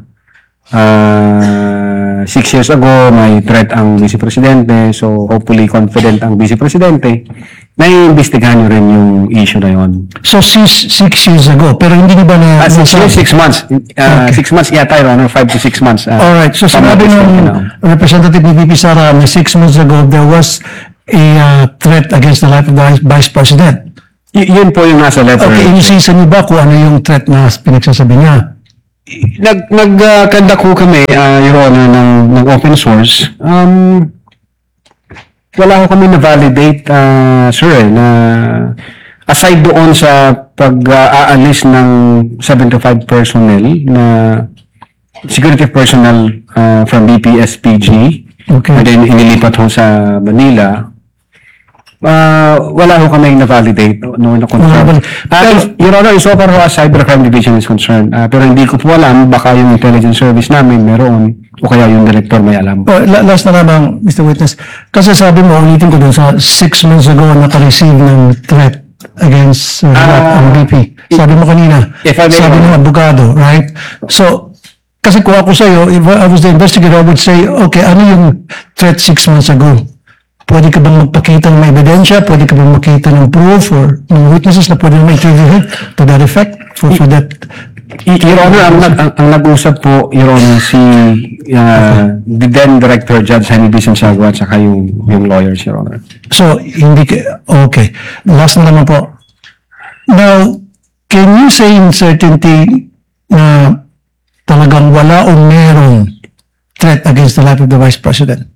B: ah, six years ago, may threat ang Vice Presidente, so hopefully confident ang Vice Presidente, na iimbestigahan nyo rin yung issue na yun.
Q: So, six, six years ago, pero hindi niyo ba na...
B: Ah, six,
Q: nasabi?
B: six months. Ah, Six months yata, Your Honor, five to six months. ah,
Q: Alright, so
B: tama
Q: sinabi
B: po,
Q: ng
B: you know.
Q: Representative ni V P Sara na six months ago, there was a uh, threat against the life of the Vice President.
B: Y- yun po yung nasa letter.
Q: Okay, inisisa niyo ba kung ano yung threat na pinagsasabi niya?
B: Nag nag-conduct ko kami, uh, Your Honor, ng, ng open source. Um, wala ko kami na-validate, uh, sir, eh, na aside doon sa pag-aalis ng seventy-five personnel na security personnel uh, from B P S P G,
Q: Okay.
B: and then inilipat ho sa Manila, Uh, wala ho kami na-validate no, na confirm. Uh, Your Honor, so far ho as Cybercrime Division is concerned, uh, pero hindi ko po alam, baka yung intelligence service namin meron, o kaya yung director may alam.
Q: Oh, la- last na lamang, Mister Witness. Kasi sabi mo, ulitin ko dun sa six months ago naka-receive ng threat against uh,
B: Ah,
Q: ang B P. Sabi mo kanina,
B: if I may-
Q: sabi ng abogado, right? So, kasi kung ako sa'yo, if I was the investigator, I would say, okay, ano yung threat six months ago? Pwede ka bang magpakita ng may ebidensya? Pwede ka bang makita ng proof or ng witnesses na pwede naman i-interview to that effect? For, for that?
B: Y- Your Honor, ang, nag- ang, ang nag-usap po, Your Honor, si uh, the then Director Judge Jaime B. Santiago at saka yung, yung lawyers, Your Honor.
Q: So, hindi ka, okay. Last na naman po. Now, can you say in certainty na talagang wala o merong threat against the life of the Vice President?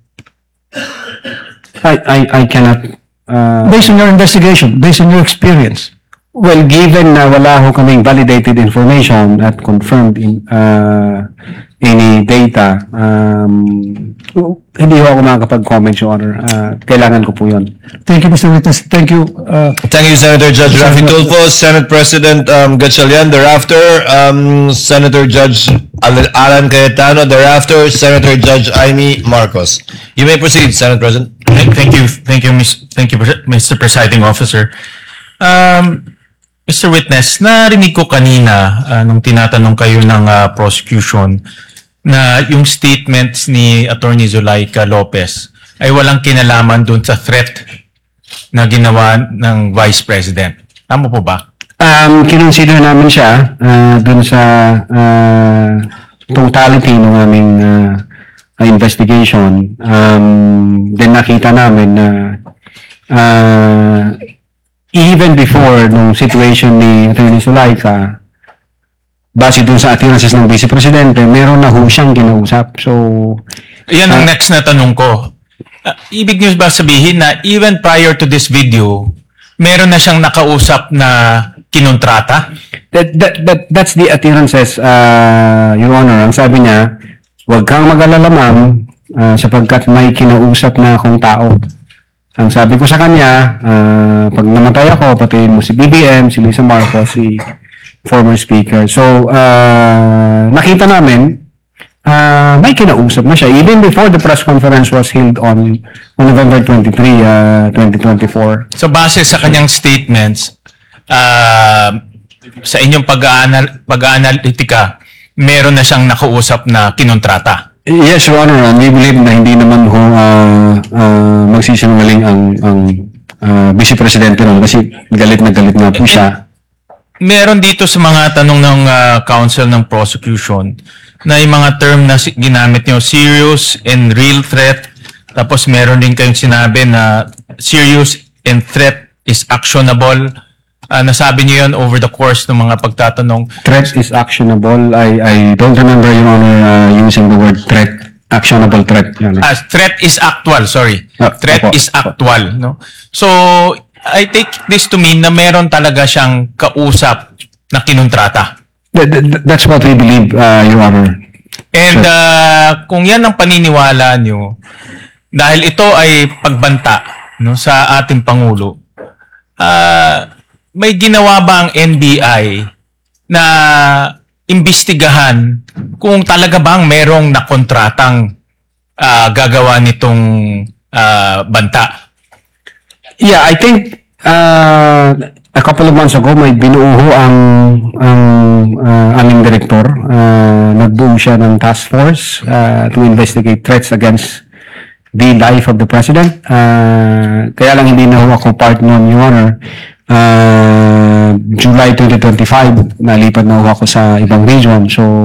B: I, I, I cannot... Uh,
Q: Based on your investigation, based on your experience.
B: Well, given na wala ho kaming validated information at confirmed in, uh, any data, um, hindi ho ako makakapag-comment, Your Honor. Uh, kailangan ko po yun.
Q: Thank you, Mister Witness. Thank you. Uh,
C: Thank you, Senator Judge Rafi Tulfo, Senate President um, Gatchalian. Thereafter, um, Senator Judge Al- Alan Cayetano. Thereafter, Senator Judge Amy Marcos. You may proceed, Senate President.
J: Thank thank you, thank you, Miss- thank you, Mister Presiding Officer. Um, Mister Witness, narinig ko kanina ah, nung tinatanong kayo ng ah, prosecution na yung statements ni Attorney Zulaika Lopez ay walang kinalaman dun sa threat na ginawa ng Vice President. Tama po ba?
B: Um, kinonsider namin siya uh, dun sa uh, totality ng aming uh, investigation. Um, then nakita namin na uh, even before nung situation ni Attorney Zulaika, base dun sa appearances ng Vice Presidente, meron na ho siyang kinausap. So,
J: Yan ang
B: Ah.
J: next na tanong ko. Ah, ibig niyo ba sabihin na even prior to this video, meron na siyang nakausap na kinontrata?
B: that, that, that, that's the appearances, uh, Your Honor. Ang sabi niya, huwag kang mag-alala, ma'am, uh, sapagkat may kinausap na akong tao. Ang sabi ko sa kanya, uh, pag namatay ako, patayin mo si B B M, si Lisa Marcos, si former speaker. So, uh, nakita namin, uh, may kinausap na siya even before the press conference was held on, on November twenty-third, uh, twenty twenty-four.
J: So base sa kanyang statements, ah, sa inyong pag-aanal pag-aanalytika, meron na siyang nakausap na kinontrata.
B: Yes, Your Honor, and we believe na hindi naman ho uh, uh, magsisinungaling ang, ang uh, Vice Presidente ron kasi galit na galit na po siya.
J: Meron dito sa mga tanong ng ah, counsel ng prosecution na yung mga term na si- ginamit niyo, serious and real threat. Tapos meron din kayong sinabi na serious and threat is actionable. Ah, nasabi niyo yun over the course ng mga pagtatanong.
B: Threat is actionable. I I don't remember, Your Honor, uh, using the word threat. Actionable threat, Your Honor.
J: Ah, threat is actual, sorry.
B: Ah,
J: Threat
B: opo.
J: is actual, no? So, I take this to mean na meron talaga siyang kausap na kinontrata.
B: That- that- That's what we believe, uh, Your Honor.
J: And uh, kung yan ang paniniwala nyo, dahil ito ay pagbanta no, sa ating Pangulo, uh, may ginawa ba ang N B I na imbestigahan kung talaga bang merong nakontratang uh, gagawa nitong uh, banta?
B: Yeah, I think uh, a couple of months ago may binuo ang ang uh, aming director. Uh, nagbuo siya ng task force uh, to investigate threats against the life of the president. Uh, kaya lang hindi na ho ako part nun, Your Honor. Uh, July twenty twenty-five, nalipat na ho ako sa ibang region. So,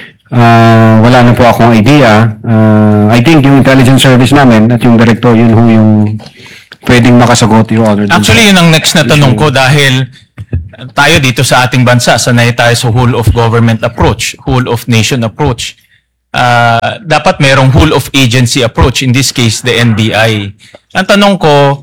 B: uh, wala na po akong idea. Uh, I think yung intelligence service namin at yung director, yun ho yung pwedeng makasagot, Your Honor.
J: Actually, yun ang next na tanong ko dahil tayo dito sa ating bansa, sanay tayo sa whole of government approach, whole of nation approach. Uh, dapat merong whole of agency approach, in this case, the N B I. Ang tanong ko,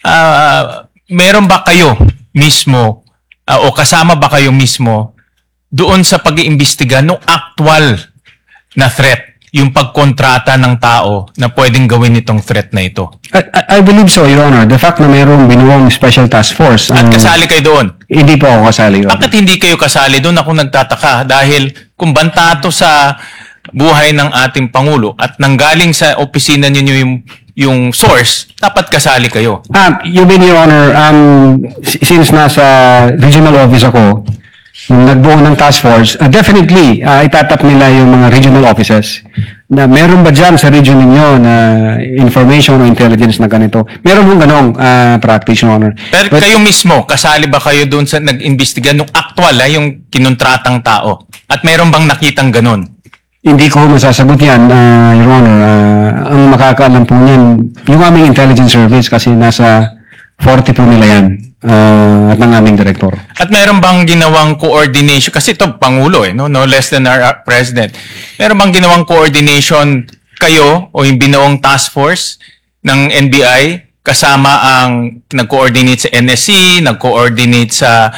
J: uh, meron ba kayo mismo uh, o kasama ba kayo mismo doon sa pag-iimbestiga ng actual na threat, yung pagkontrata ng tao na pwedeng gawin itong threat na ito?
B: I, I, I believe so, Your Honor. The fact na mayroong binuwang special task force.
J: At
B: um,
J: kasali kayo doon?
B: Hindi po ako kasali, Your Honor.
J: Bakit hindi kayo kasali doon? Ako nagtataka dahil kung banta to sa buhay ng ating Pangulo at nanggaling sa opisina ninyo yung, yung source, dapat kasali kayo.
B: Um, you mean, Your Honor, um, s- since nasa regional office ako, nung nagbuo ng task force, uh, definitely, uh, itatap nila yung mga regional offices na meron ba dyan sa region ninyo na information o intelligence na ganito. Meron mong ganong uh, practice, Your Honor.
J: Pero
B: But-
J: kayo mismo, kasali ba kayo doon sa nag-imbestiga nung actual, ah, yung kinontratang tao? At meron bang nakitang ganun?
B: Hindi ko masasagot yan, uh, Your Honor. Uh, ang makakaalam po niyan, yung aming intelligence service kasi nasa forty po nila yan uh, at ng aming director.
J: At meron bang ginawang coordination? Kasi ito, Pangulo eh, no? No less than our uh, President. Meron bang ginawang coordination kayo o yung binuong task force ng N B I kasama ang nag-coordinate sa N S C, nag-coordinate sa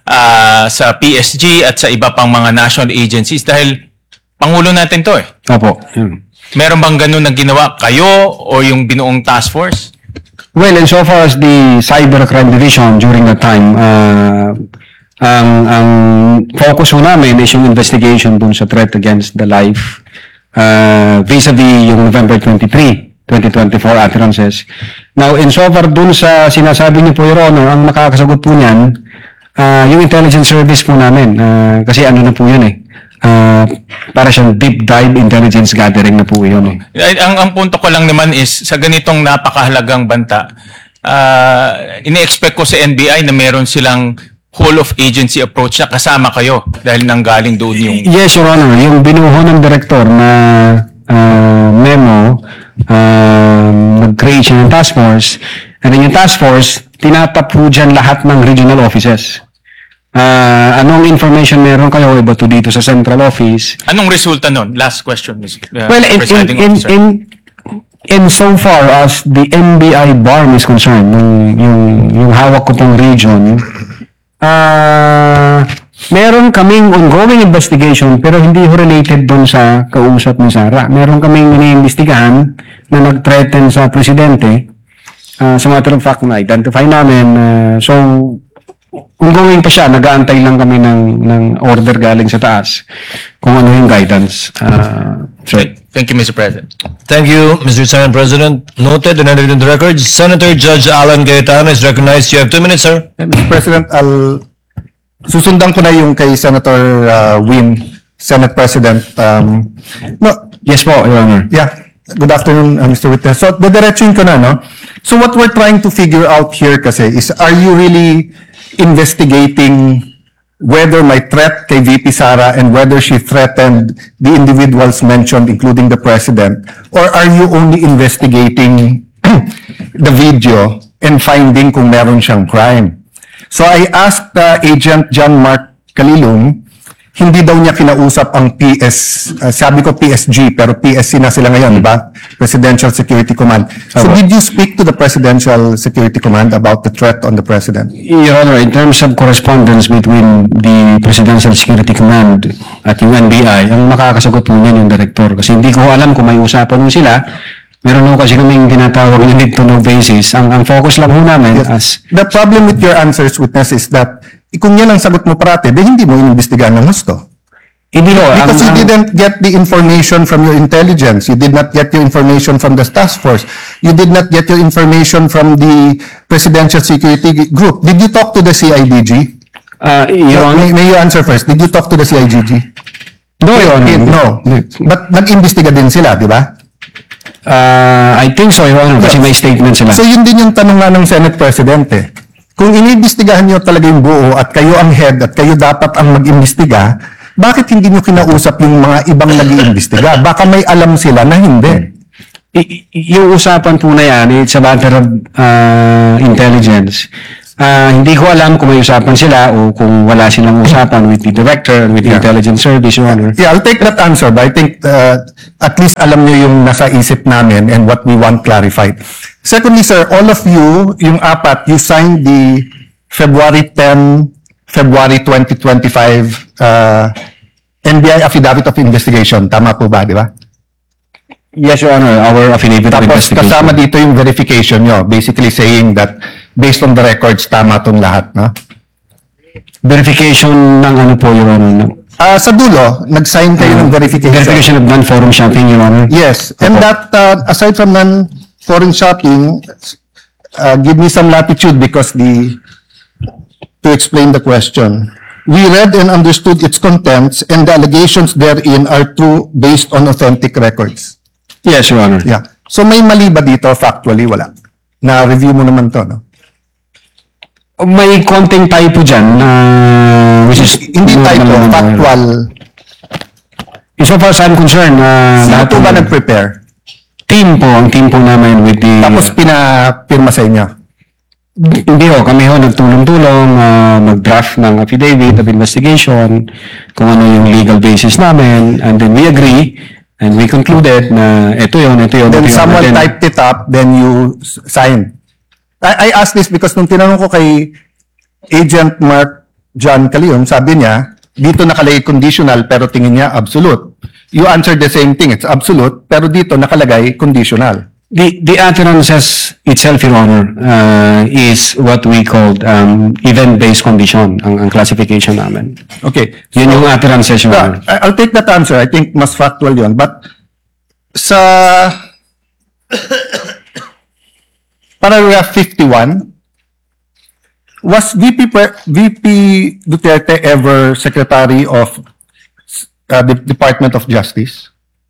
J: uh, sa P S G at sa iba pang mga national agencies dahil Pangulo natin to eh.
B: Opo. Yun.
J: Meron bang ganun na ginawa kayo o yung binuong task force?
B: Well, and so far as the Cybercrime Division during that time, uh, ang, ang focus ho namin is yung investigation dun sa threat against the life uh, vis-a-vis yung November twenty-third, twenty twenty-four utterances. Now, in so far dun sa sinasabi niyo po, Your Honor, ang makakasagot po niyan, uh, yung intelligence service po namin, uh, kasi ano na po yun eh, uh, para siyang deep dive intelligence gathering na po yun eh.
J: Ay, ang, ang punto ko lang naman is, sa ganitong napakahalagang banta, uh, ini-expect ko sa N B I na meron silang whole of agency approach na kasama kayo dahil nanggaling doon yung...
B: Yes, Your Honor. Yung binuho ng director na uh, memo, uh, nag-create siya ng task force, and then yung task force, tinatap po dyan lahat ng regional offices. Uh, anong information meron kayo iba to dito sa central office?
J: Anong resulta nun? Last question, Mister Uh,
B: Well, in, in,
J: Presiding
B: in,
J: Officer.
B: in, in so far as the N B I B A R M is concerned, yung, yung, yung hawak ko pong region, ah, meron kaming ongoing investigation pero hindi ho related dun sa kausap ni Sara. Meron kaming iniimbestigahan na nag-threaten sa presidente. Uh, sa matter of fact, na-identify namin. Uh, so, ongoing pa siya. Nag-aantay lang kami ng, ng order galing sa taas kung ano yung guidance. Uh, so,
J: Thank you, Mister President.
C: Thank you, Mister Senate President. Noted and entered in the records. Senator Judge Alan Cayetano is recognized. You have two minutes, sir.
K: Mister President, I'll susundan ko na yung kay Senator uh, Win, Senate President. Um, no,
B: yes po, Your Honor.
K: Yeah. Good afternoon, uh, Mister Witness. So, dediretsuin ko na, no? So, what we're trying to figure out here kasi is, are you really investigating whether may threat kay V P Sara and whether she threatened the individuals mentioned, including the President? Or are you only investigating the video and finding kung meron siyang crime? So I asked uh, Agent John Mark Kalilum hindi daw niya kinausap ang P S, uh, sabi ko P S G, pero P S C na sila ngayon, di ba? Presidential Security Command. So did you speak to the Presidential Security Command about the threat on the President?
B: Your Honor, in terms of correspondence between the Presidential Security Command at yung N B I, ang makakasagot po niyan yung director. Kasi hindi ko alam kung may usapan mo sila. Meron ho kasi kaming tinatawag na need to know basis. Ang, ang focus lang ho namin as...
K: The problem with your answers, witness, is that eh, kung yan ang sagot mo parate, then hindi mo inimbestigahan ng gusto.
B: Hindi ho.
K: Because
B: ang-
K: you
B: ang-
K: didn't get the information from your intelligence. You did not get your information from the task force. You did not get your information from the Presidential Security Group. Did you talk to the C I D G?
B: Uh, Your
K: may, may you answer first. Did you talk to the C I D G?
B: No, Your Honor.
K: No. But nag-imbestiga din sila, di ba?
B: Uh, I think so, Your Honor, kasi may statement sila.
K: So yun din yung tanong nga ng Senate President eh. Kung iniimbestigahan nyo talaga yung buo at kayo ang head at kayo dapat ang mag-imbestiga, bakit hindi nyo kinausap yung mga ibang nag-iimbestiga? Baka may alam sila na hindi.
B: I- i- yung usapan po na yan, it's a matter of uh, intelligence. Uh, hindi ko alam kung may usapan sila o kung wala silang usapan with the director and with the
K: Yeah.
B: intelligence service, Your Honor.
K: Yeah, I'll take that answer, but I think uh, at least alam nyo yung nasa isip namin and what we want clarified. Secondly, sir, all of you, yung apat, you signed the February tenth, February twenty twenty-five uh, N B I Affidavit of Investigation. Tama po ba, di ba?
B: Yes, Your Honor, our affidavit of
K: Tapos
B: investigation.
K: kasama dito yung verification nyo, basically saying that based on the records, tama tong lahat, no?
B: Verification ng ano po, Your Honor?
K: Ah, sa dulo, nag-sign kayo ng verification.
B: Verification of non-forum shopping, Your Honor.
K: Yes, and that, uh, aside from non-foreign shopping, uh, give me some latitude because the, to explain the question. We read and understood its contents and the allegations therein are true based on authentic records.
B: Yes, Your Honor.
K: Yeah. So may mali ba dito? Factually, wala. Na-review mo naman to, no?
B: May konting typo dyan na which is
K: Hindi typo, factual.
B: So far as I'm concerned, uh,
K: Sino
B: lahat
K: po
B: po-
K: ba nag-prepare?
B: Team po, ang team po namin with the...
K: Tapos pinapirma sa inyo?
B: Hindi ho, kami ho nagtulong-tulong, uh, mag-draft ng affidavit of investigation, kung ano yung legal basis namin, and then we agree, and we concluded na ito yun, ito yun,
K: Then
B: ito yun.
K: someone
B: And then-
K: typed it up, then you s- sign. I, I asked this because nung tinanong ko kay Agent Mark John Calion, sabi niya, dito nakalagay conditional pero tingin niya absolute. You answered the same thing, it's absolute, pero dito nakalagay conditional.
B: The, the utterances itself, Your Honor, uh, is what we called um, event-based condition, ang, ang classification namin.
K: Okay.
B: Yun yung utterances, Your Honor.
K: I- I'll take that answer. I think mas factual yun. But sa paragraph fifty-one, was V P Pre- V P Duterte ever Secretary of uh, the Department of Justice?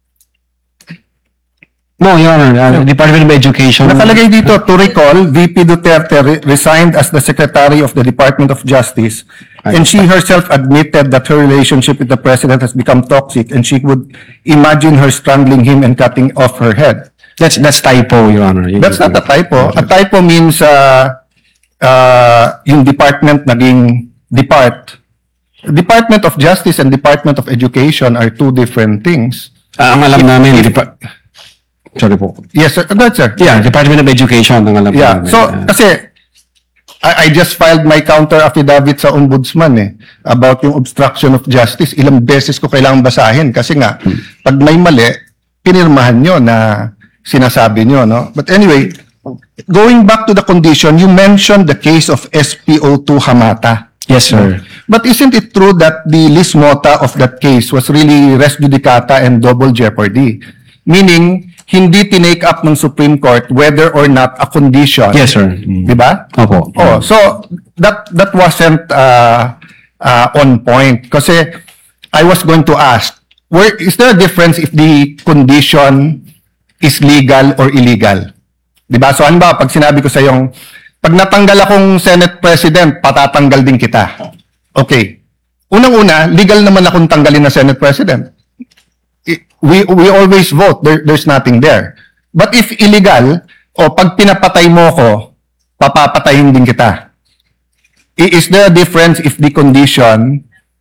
B: No, Your Honor, uh, Department of Education.
K: Nakalagay dito, to recall, V P Duterte re- resigned as the Secretary of the Department of Justice, and she herself admitted that her relationship with the President has become toxic, and she would imagine her strangling him and cutting off her head.
B: That's that's typo, Your Honor.
K: That's not a typo. A typo means uh, uh, yung department naging depart. Department of Justice and Department of Education are two different things.
B: Ah, ang alam namin, Depa- sorry po.
K: Yes, sir. Good, sir.
B: Yeah, Department of Education, ang alam
K: Yeah.
B: namin.
K: So,
B: Uh,
K: kasi, I, I just filed my counter affidavit sa ombudsman eh, about yung obstruction of justice. Ilang beses ko kailangan basahin kasi nga, pag may mali, pinirmahan nyo na sinasabi nyo, no? But anyway, going back to the condition, you mentioned the case of S P O two Hamata.
B: Yes, sir.
K: But isn't it true that the lis mota of that case was really res judicata and double jeopardy? Meaning, hindi tinake up ng Supreme Court whether or not a condition.
B: Yes, sir.
K: Di ba?
B: Opo.
K: Oh, so that that wasn't uh, uh, on point. Kasi I was going to ask, where is there a difference if the condition is legal or illegal? Di ba? So ano ba, pag sinabi ko sa yung, pag natanggal akong Senate President, patatanggal din kita. Okay. Unang-una, legal naman akong tanggalin na Senate President. I- We we always vote. There, there's nothing there. But if illegal, o pag pinapatay mo ko, papapatayin din kita. I- Is there a difference if the condition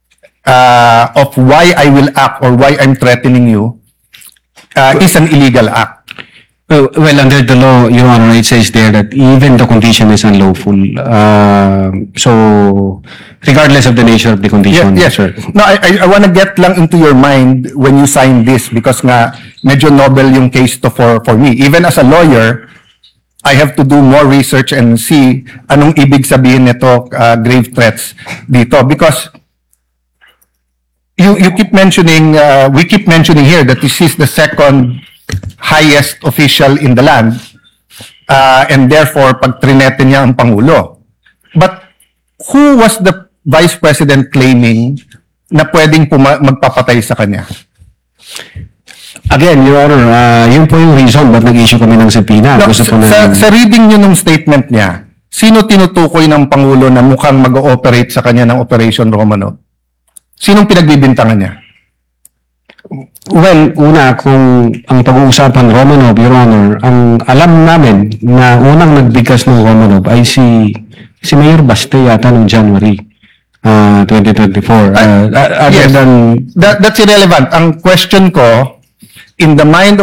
K: uh, of why I will act or why I'm threatening you uh, is an illegal act.
B: Well, well, under the law, Your Honor, it says there that even the condition is unlawful. Uh, so, regardless of the nature of the condition,
K: Yes,
B: sir.
K: yes. No, I, I, I want to get lang into your mind when you sign this because nga medyo novel yung case to for, for me. Even as a lawyer, I have to do more research and see anong ibig sabihin nito uh, grave threats dito because you you keep mentioning uh, we keep mentioning here that this is the second highest official in the land uh, and therefore pag trinete niya ang Pangulo. But who was the Vice President claiming na pwedeng puma- magpapatay sa kanya?
B: Again, Your Honor, uh, yun po yung reason ba't nag-issue kami ng subpoena.
K: No,
B: Gusto
K: sa,
B: po
K: sa,
B: namin-
K: sa reading nyo ng statement niya, sino tinutukoy ng Pangulo na mukhang mag-ooperate sa kanya ng Operation Romanov? Sinong pinagbibintangan niya?
B: Well, una, kung ang pag-uusapan Romanov, Your Honor, ang alam namin na unang nagbigkas ng Romanov ay si si Mayor Baste yata noong January uh, twenty twenty-four. Uh, other
K: Yes.
B: than
K: That, that's irrelevant. Ang question ko, in the mind